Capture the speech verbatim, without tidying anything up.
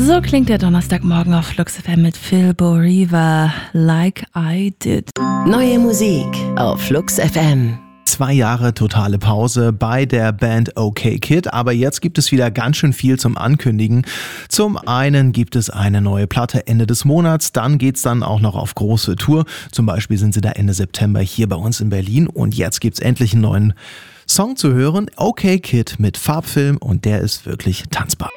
So klingt der Donnerstagmorgen auf Flux F M mit Phil Boriva, Like I Did. Neue Musik auf Flux F M. Zwei Jahre totale Pause bei der Band OK Kid, aber jetzt gibt es wieder ganz schön viel zum Ankündigen. Zum einen gibt es eine neue Platte Ende des Monats, dann geht's dann auch noch auf große Tour. Zum Beispiel sind sie da Ende September hier bei uns in Berlin und jetzt gibt's endlich einen neuen Song zu hören. OK Kid mit Farbfilm und der ist wirklich tanzbar.